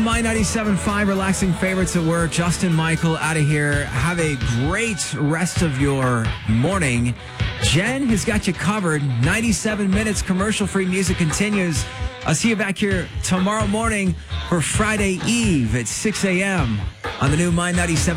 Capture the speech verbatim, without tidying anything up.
My ninety-seven point five relaxing favorites at work. Justin Michael out of here. Have a great rest of your morning. Jen has got you covered. ninety-seven minutes commercial-free music continues. I'll see you back here tomorrow morning for Friday Eve at six a.m. on the new My ninety-seven.